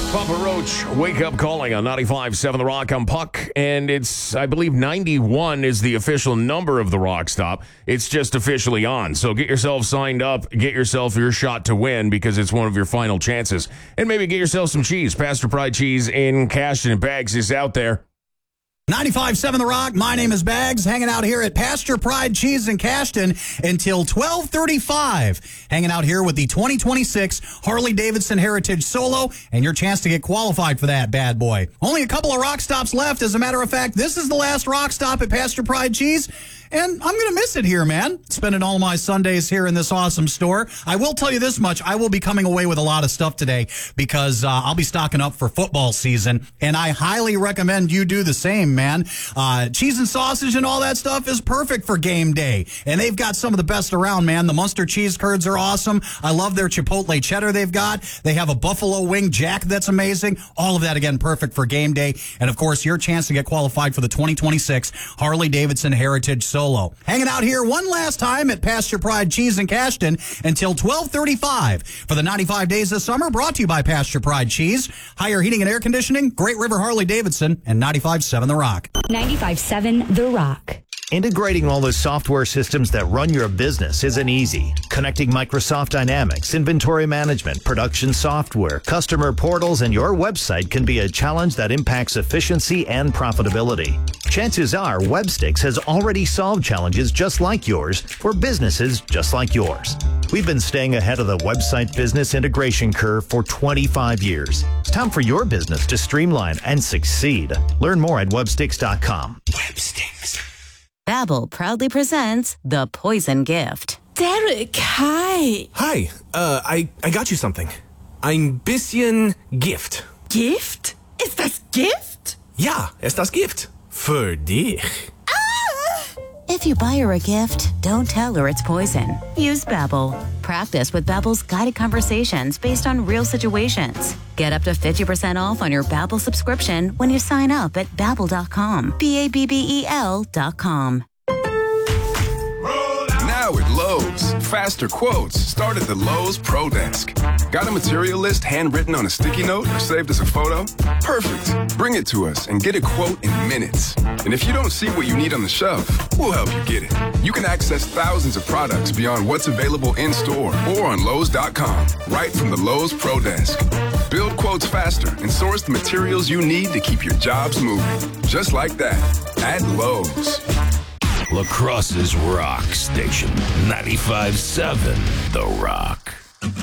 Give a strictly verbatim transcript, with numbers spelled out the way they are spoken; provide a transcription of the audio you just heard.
Papa Roach, Wake Up Calling on ninety-five point seven The Rock. I'm Puck, and it's, I believe, ninety-one is the official number of the Rock Stop. It's just officially on. So get yourself signed up, get yourself your shot to win because it's one of your final chances. And maybe get yourself some cheese. Pastor Pride Cheese in Cashton and Bags is out there. ninety-five point seven The Rock. My name is Bags, hanging out here at Pasture Pride Cheese in Cashton until twelve thirty-five. Hanging out here with the twenty twenty-six Harley-Davidson Heritage Solo and your chance to get qualified for that bad boy. Only a couple of rock stops left. As a matter of fact, this is the last rock stop at Pasture Pride Cheese. And I'm going to miss it here, man. Spending all my Sundays here in this awesome store. I will tell you this much. I will be coming away with a lot of stuff today because uh, I'll be stocking up for football season. And I highly recommend you do the same, man. Uh, cheese and sausage and all that stuff is perfect for game day. And they've got some of the best around, man. The Munster cheese curds are awesome. I love their Chipotle cheddar they've got. They have a buffalo wing jack that's amazing. All of that, again, perfect for game day. And, of course, your chance to get qualified for the twenty twenty-six Harley-Davidson Heritage Solo. Solo. Hanging out here one last time at Pasture Pride Cheese in Cashton until twelve thirty-five for the ninety-five days this summer, brought to you by Pasture Pride Cheese, Higher Heating and Air Conditioning, Great River Harley-Davidson, and ninety-five point seven The Rock. ninety-five point seven The Rock. Integrating all the software systems that run your business isn't easy. Connecting Microsoft Dynamics, inventory management, production software, customer portals, and your website can be a challenge that impacts efficiency and profitability. Chances are Webstix has already solved challenges just like yours for businesses just like yours. We've been staying ahead of the website business integration curve for twenty-five years. It's time for your business to streamline and succeed. Learn more at webstix dot com. Webstix. Babbel proudly presents The Poison Gift. Derek, hi. Hi, uh, I, I got you something. Ein bisschen Gift. Gift? Ist das Gift? Ja, ist das Gift. Für dich. Ah! If you buy her a gift, don't tell her it's poison. Use Babbel. Practice with Babbel's guided conversations based on real situations. Get up to fifty percent off on your Babbel subscription when you sign up at babbel dot com. B A B B E L dot com. Now at Lowe's, faster quotes start at the Lowe's Pro Desk. Got a material list handwritten on a sticky note or saved as a photo? Perfect. Bring it to us and get a quote in minutes. And if you don't see what you need on the shelf, we'll help you get it. You can access thousands of products beyond what's available in store or on Lowe's dot com, right from the Lowe's Pro Desk. Build quotes faster and source the materials you need to keep your jobs moving. Just like that, at Lowe's. La Crosse's Rock Station, ninety-five point seven The Rock.